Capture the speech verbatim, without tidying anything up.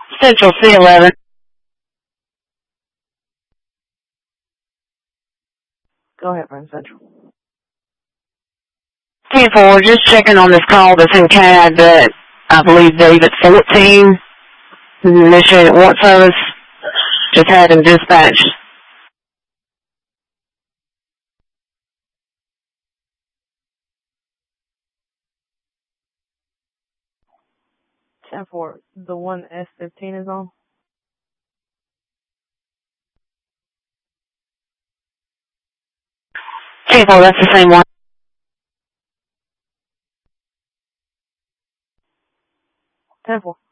Central C eleven. Go ahead, friend Central. ten four, just checking on this call that's in C A D that I believe David fourteen, initiated warrant service, just had him dispatched. ten four, the one S fifteen is on? ten four, that's the same one. ten four.